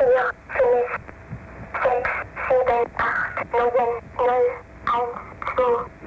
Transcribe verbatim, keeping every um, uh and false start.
vier, fünf, sechs, sieben, acht, neun, null, eins, zwei.